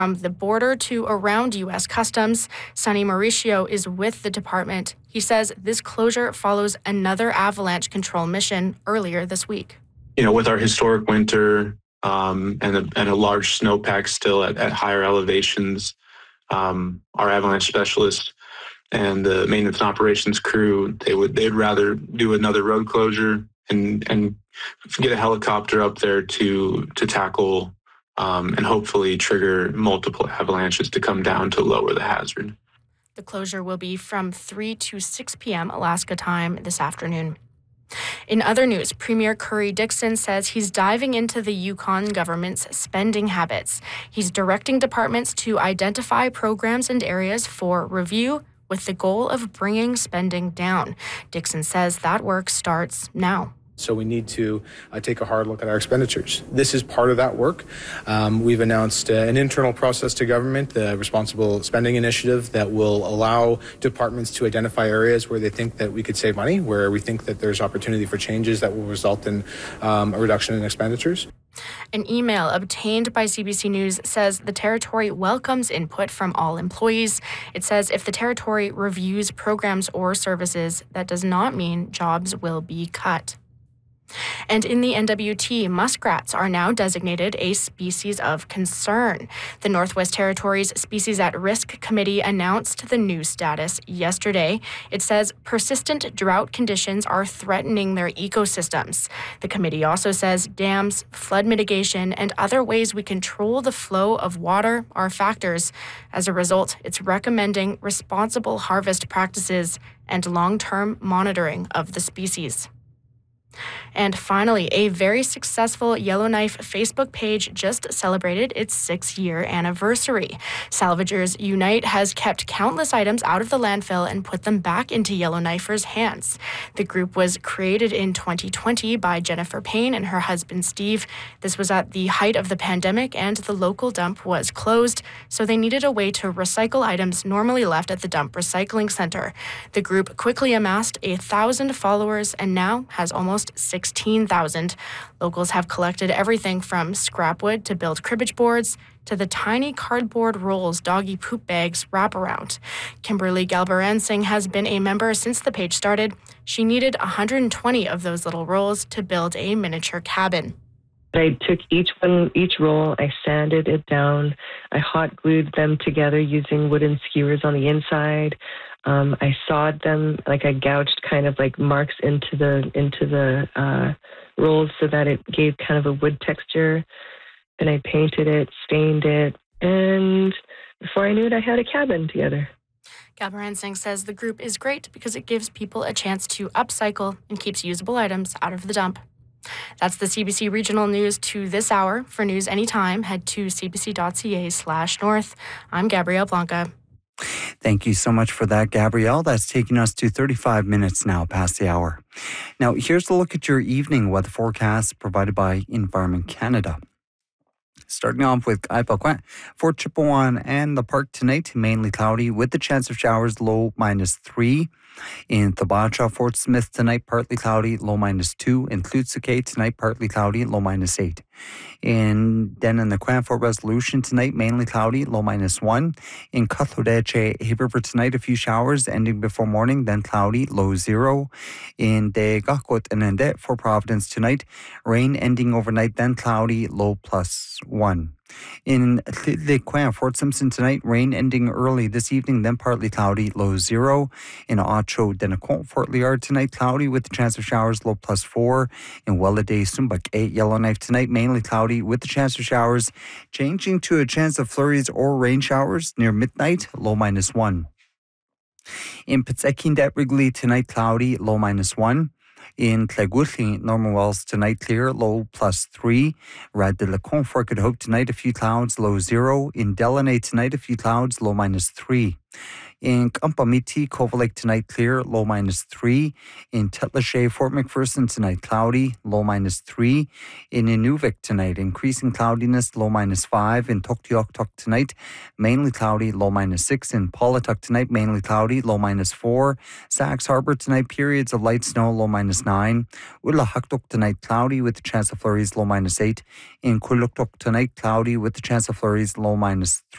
From the border to around U.S. Customs, Sonny Mauricio is with the department. He says this closure follows another avalanche control mission earlier this week. With our historic winter and a large snowpack still at higher elevations, our avalanche specialists and the maintenance and operations crew, they'd rather do another road closure and get a helicopter up there to tackle and hopefully trigger multiple avalanches to come down to lower the hazard. The closure will be from 3 to 6 p.m. Alaska time this afternoon. In other news, Premier Curry Dixon says he's diving into the Yukon government's spending habits. He's directing departments to identify programs and areas for review with the goal of bringing spending down. Dixon says that work starts now. So we need to take a hard look at our expenditures. This is part of that work. We've announced an internal process to government, the Responsible Spending Initiative, that will allow departments to identify areas where they think that we could save money, where we think that there's opportunity for changes that will result in a reduction in expenditures. An email obtained by CBC News says the territory welcomes input from all employees. It says if the territory reviews programs or services, that does not mean jobs will be cut. And in the NWT, muskrats are now designated a species of concern. The Northwest Territories Species at Risk Committee announced the new status yesterday. It says persistent drought conditions are threatening their ecosystems. The committee also says dams, flood mitigation, and other ways we control the flow of water are factors. As a result, it's recommending responsible harvest practices and long-term monitoring of the species. And finally, a very successful Yellowknife Facebook page just celebrated its 6-year anniversary. Salvagers Unite has kept countless items out of the landfill and put them back into Yellowknifers' hands. The group was created in 2020 by Jennifer Payne and her husband Steve. This was at the height of the pandemic and the local dump was closed, so they needed a way to recycle items normally left at the dump recycling center. The group quickly amassed 1,000 followers and now has almost 16,000. Locals have collected everything from scrap wood to build cribbage boards to the tiny cardboard rolls doggy poop bags wrap around. Kimberly Galbaransing has been a member since the page started. She needed 120 of those little rolls to build a miniature cabin. I took each roll, I sanded it down, I hot glued them together using wooden skewers on the inside. I sawed them, I gouged kind of like marks into the rolls so that it gave kind of a wood texture. Then I painted it, stained it, and before I knew it, I had a cabin together. Galbaransing says the group is great because it gives people a chance to upcycle and keeps usable items out of the dump. That's the CBC Regional News to this hour. For news anytime, head to cbc.ca/north. I'm Gabrielle Blanca. Thank you so much for that, Gabrielle. That's taking us to 35 minutes now past the hour. Now, here's a look at your evening weather forecast provided by Environment Canada. Starting off with Kaipakwet, Fort Chipewyan and the Park tonight, mainly cloudy with the chance of showers, low -3. In Thabacha, Fort Smith tonight, partly cloudy, low -2. In Klutsuke tonight, partly cloudy, low -8. In Denonakwan, Fort Resolution tonight, mainly cloudy, low -1. In Katlodeche, Hay River tonight, a few showers ending before morning, then cloudy, low 0. In Degakot and Ndet, Fort Providence tonight, rain ending overnight, then cloudy, low +1. In Lequan, Fort Simpson tonight, rain ending early this evening, then partly cloudy, low 0. In Ocho, Denacon, Fort Liard tonight, cloudy with the chance of showers, low +4. In Welladay, Sumbak 8, Yellowknife tonight, mainly cloudy with the chance of showers, changing to a chance of flurries or rain showers near midnight, low -1. In Pitsekindet, Wrigley tonight, cloudy, low -1. In Tleguthli, Norman Wells tonight, clear, low +3. Rad de la Confort, Hope tonight, a few clouds, low 0. In Delaney tonight, a few clouds, low -3. In Kampamiti, Cove Lake tonight, clear, low -3. In Tetlashay, Fort McPherson tonight, cloudy, low -3. In Inuvik tonight, increasing cloudiness, low -5. In Tuktoyaktuk tonight, mainly cloudy, low -6. In Paulatuk tonight, mainly cloudy, low -4. Sachs Harbor tonight, periods of light snow, low -9. Ulahaktuk tonight, cloudy with the chance of flurries, low -8. In Kuluktuk tonight, cloudy with the chance of flurries, low -3.